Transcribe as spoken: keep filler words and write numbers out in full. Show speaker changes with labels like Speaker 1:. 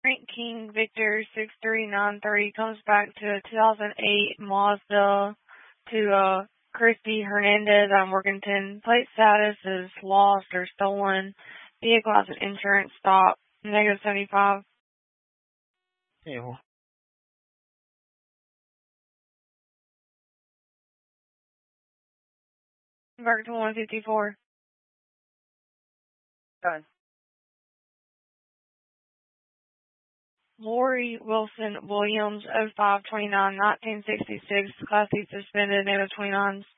Speaker 1: Frank King Victor six three nine three comes back to a two thousand eight Mazda to uh, Christy Hernandez on Morganton. Plate status is lost or stolen. Vehicle has an insurance stop. Negative seventy-five.
Speaker 2: Yeah, well,
Speaker 1: Back to one fifty-four.
Speaker 2: done.
Speaker 1: Lori Wilson Williams oh five twenty-nine nineteen sixty-six Class C suspended. Negative twenty-nines.